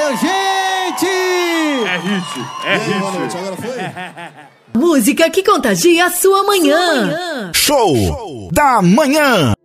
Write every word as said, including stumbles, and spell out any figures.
Valeu, gente! É hit, é aí, hit. Boa noite, agora foi? Música que contagia a sua manhã. Show da manhã.